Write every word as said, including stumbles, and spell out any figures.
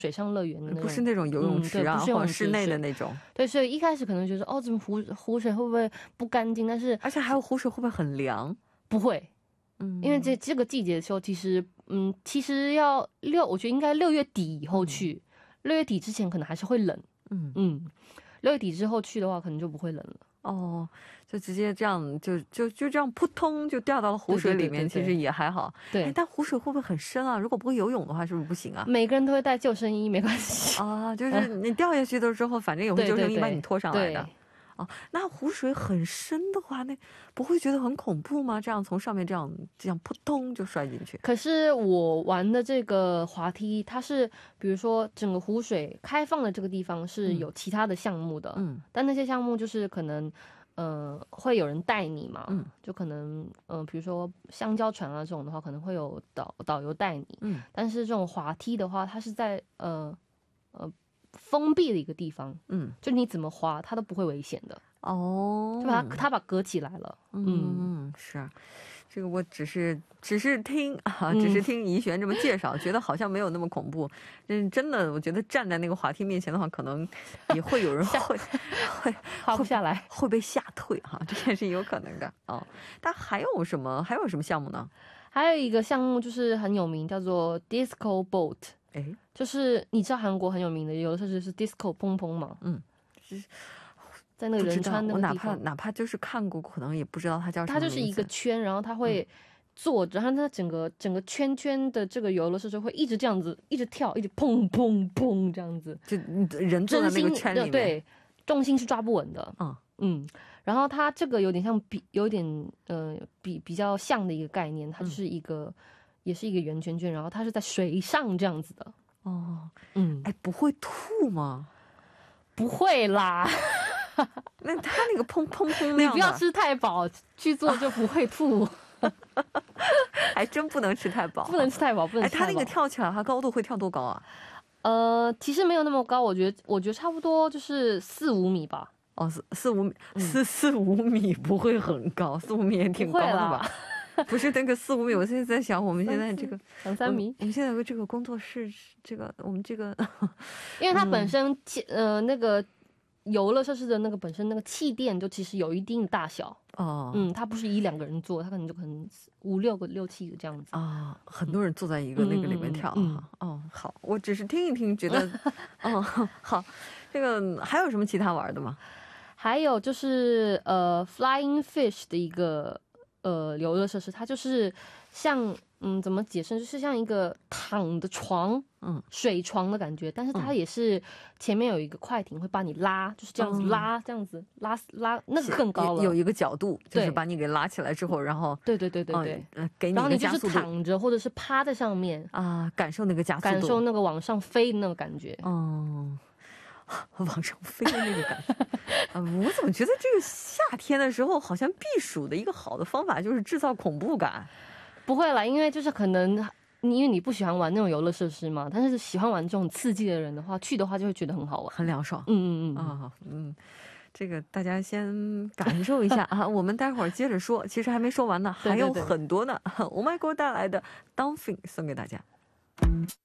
水上乐园的那种， 不是那种游泳池啊，或者室内的那种。 对，所以一开始可能觉得哦，怎么湖湖水会不会不干净？但是而且还有湖水会不会很凉？ 不会，嗯，因为这这个季节的时候，其实嗯，其实要六，我觉得应该六月底以后去，六月底之前可能还是会冷，嗯嗯，六月底之后去的话，可能就不会冷了。哦，就直接这样就就就这样扑通就掉到了湖水里面，其实也还好。对，但湖水会不会很深啊？如果不会游泳的话，是不是不行啊？每个人都会带救生衣，没关系啊，就是你掉下去的时候，反正有救生衣把你拖上来的。哦，那湖水很深的话，那不会觉得很恐怖吗？这样从上面这样这样扑通就摔进去。可是我玩的这个滑梯，它是比如说整个湖水开放的这个地方是有其他的项目的，嗯，但那些项目就是可能呃会有人带你嘛，嗯，就可能呃比如说香蕉船啊这种的话，可能会有导导游带你，嗯，但是这种滑梯的话，它是在呃呃。封闭的一个地方，嗯，就你怎么滑它都不会危险的哦，就把它它把隔起来了，嗯，是，这个我只是只是听啊，只是听怡璇这么介绍，觉得好像没有那么恐怖，嗯，真的，我觉得站在那个滑梯面前的话，可能也会有人会会滑不下来，会被吓退哈，这也是有可能的哦。但还有什么还有什么项目呢？还有一个项目就是很有名，叫做 Disco Boat。哎，就是你知道韩国很有名的游乐设施是 disco 砰砰吗？嗯，在那个仁川那个地方，我哪怕哪怕就是看过，可能也不知道它叫什么名字。它就是一个圈，然后它会坐着，然后它整个整个圈圈的这个游乐设施会一直这样子，一直跳，一直砰砰砰这样子，就人坐在那个圈里面，对，重心是抓不稳的。嗯嗯，然后它这个有点像比有点呃比比较像的一个概念，它就是一个。也是一个圆圈圈，然后它是在水上这样子的哦，嗯，哎，不会吐吗？不会啦，那它那个砰砰砰那样的，你不要吃太饱去做就不会吐，还真不能吃太饱，不能吃太饱，不能吃太饱。哎，它那个跳起来，它高度会跳多高啊？呃，其实没有那么高，我觉得我觉得差不多就是四五米吧。哦，四四五米，四四五米不会很高，四五米也挺高的吧？不是那个四五米，我现在在想，我们现在这个两三米，我们现在有个这个工作室，这个我们这个，因为它本身呃那个游乐设施的那个本身那个气垫就其实有一定大小哦，嗯，它不是一两个人坐，它可能就可能五六个、六七个这样子啊，很多人坐在一个那个里面跳哈。哦，好，我只是听一听，觉得哦好，这个还有什么其他玩的吗？还有就是呃 Flying Fish 的一个。呃，游乐设施它就是像嗯，怎么解释？就是像一个躺的床，嗯，水床的感觉，但是它也是前面有一个快艇会把你拉，就是这样子拉，这样子拉拉，那个更高了，有一个角度，就是把你给拉起来之后，然后对对对对对，呃，给你一个加速度，然后你就是躺着或者是趴在上面啊，感受那个加速度，感受那个往上飞的那个感觉，嗯。往上飞的那个感觉啊！我怎么觉得这个夏天的时候好像避暑的一个好的方法就是制造恐怖感？不会啦，因为就是可能你因为你不喜欢玩那种游乐设施嘛，但是喜欢玩这种刺激的人的话，去的话就会觉得很好玩，很凉爽。嗯嗯嗯啊嗯，这个大家先感受一下啊，我们待会儿接着说，其实还没说完呢，还有很多呢。Oh My God 带来的 Dumping 送给大家。